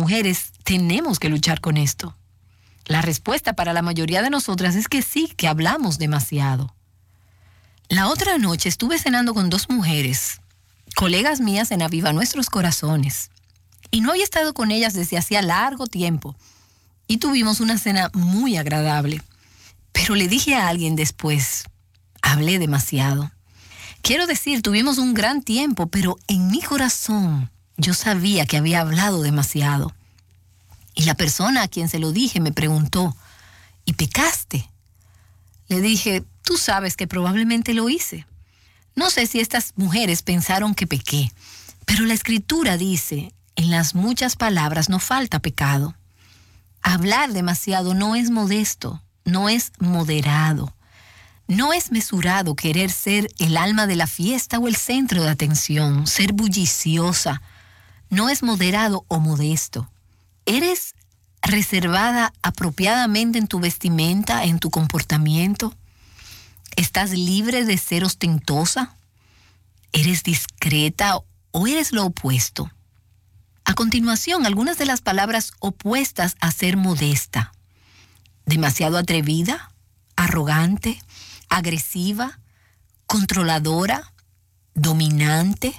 mujeres tenemos que luchar con esto. La respuesta para la mayoría de nosotras es que sí, que hablamos demasiado. La otra noche estuve cenando con 2 mujeres, colegas mías en Aviva Nuestros Corazones, y no había estado con ellas desde hacía largo tiempo, y tuvimos una cena muy agradable. Pero le dije a alguien después, hablé demasiado. Quiero decir, tuvimos un gran tiempo, pero en mi corazón yo sabía que había hablado demasiado. Y la persona a quien se lo dije me preguntó, ¿y pecaste? Le dije, tú sabes que probablemente lo hice. No sé si estas mujeres pensaron que pequé, pero la Escritura dice, en las muchas palabras no falta pecado. Hablar demasiado no es modesto, no es moderado. No es mesurado querer ser el alma de la fiesta o el centro de atención, ser bulliciosa. No es moderado o modesto. ¿Eres reservada apropiadamente en tu vestimenta, en tu comportamiento? ¿Estás libre de ser ostentosa? ¿Eres discreta o eres lo opuesto? A continuación, algunas de las palabras opuestas a ser modesta. Demasiado atrevida, arrogante, agresiva, controladora, dominante.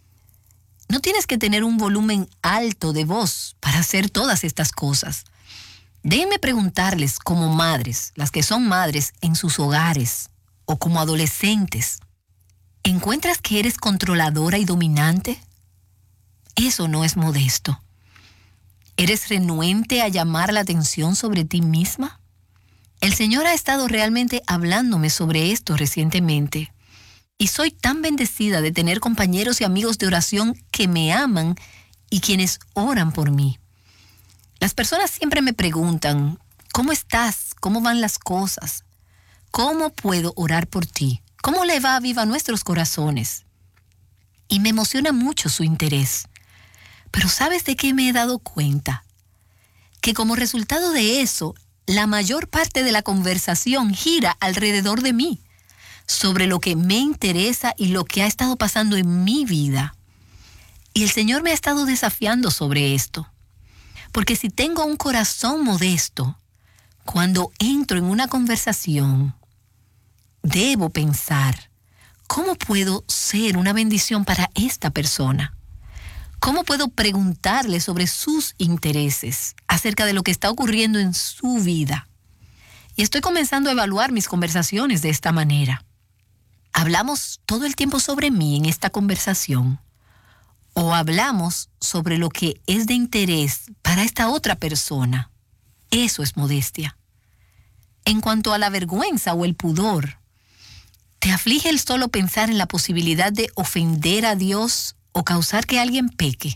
No tienes que tener un volumen alto de voz para hacer todas estas cosas. Déjenme preguntarles como madres, las que son madres en sus hogares o como adolescentes, ¿encuentras que eres controladora y dominante? Eso no es modesto. ¿Eres renuente a llamar la atención sobre ti misma? El Señor ha estado realmente hablándome sobre esto recientemente. Y soy tan bendecida de tener compañeros y amigos de oración que me aman y quienes oran por mí. Las personas siempre me preguntan, ¿cómo estás? ¿Cómo van las cosas? ¿Cómo puedo orar por ti? ¿Cómo le va a Aviva Nuestros Corazones? Y me emociona mucho su interés. Pero ¿sabes de qué me he dado cuenta? Que como resultado de eso, la mayor parte de la conversación gira alrededor de mí, sobre lo que me interesa y lo que ha estado pasando en mi vida. Y el Señor me ha estado desafiando sobre esto. Porque si tengo un corazón modesto, cuando entro en una conversación, debo pensar, ¿cómo puedo ser una bendición para esta persona? ¿Cómo puedo preguntarle sobre sus intereses, acerca de lo que está ocurriendo en su vida? Y estoy comenzando a evaluar mis conversaciones de esta manera. ¿Hablamos todo el tiempo sobre mí en esta conversación? ¿O hablamos sobre lo que es de interés para esta otra persona? Eso es modestia. En cuanto a la vergüenza o el pudor, ¿te aflige el solo pensar en la posibilidad de ofender a Dios o causar que alguien peque?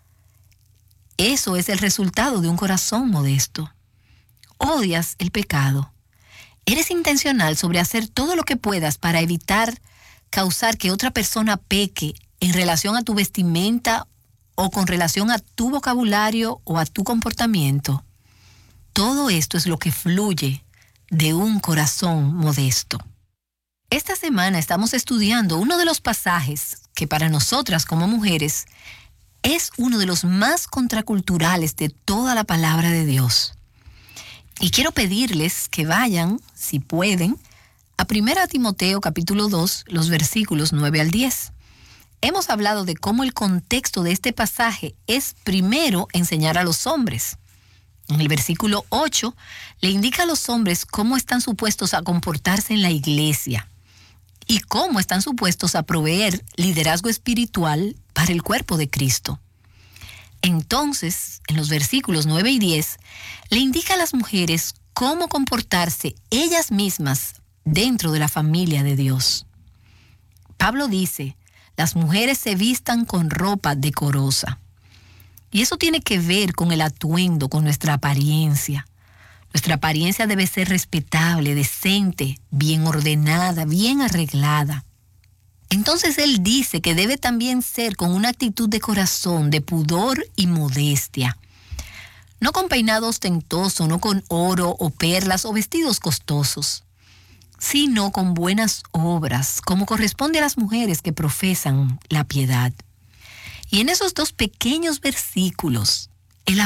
Eso es el resultado de un corazón modesto. Odias el pecado. Eres intencional sobre hacer todo lo que puedas para evitar causar que otra persona peque en relación a tu vestimenta o con relación a tu vocabulario o a tu comportamiento. Todo esto es lo que fluye de un corazón modesto. Esta semana estamos estudiando uno de los pasajes que para nosotras como mujeres es uno de los más contraculturales de toda la palabra de Dios. Y quiero pedirles que vayan, si pueden, a 1 Timoteo capítulo 2, los versículos 9 al 10. Hemos hablado de cómo el contexto de este pasaje es primero enseñar a los hombres. En el versículo 8 le indica a los hombres cómo están supuestos a comportarse en la iglesia y cómo están supuestos a proveer liderazgo espiritual para el cuerpo de Cristo. Entonces, en los versículos 9 y 10, le indica a las mujeres cómo comportarse ellas mismas dentro de la familia de Dios. Pablo dice, las mujeres se vistan con ropa decorosa. Y eso tiene que ver con el atuendo, con nuestra apariencia. Nuestra apariencia debe ser respetable, decente, bien ordenada, bien arreglada. Entonces él dice que debe también ser con una actitud de corazón, de pudor y modestia. No con peinado ostentoso, no con oro o perlas o vestidos costosos, sino con buenas obras, como corresponde a las mujeres que profesan la piedad. Y en esos 2 pequeños versículos,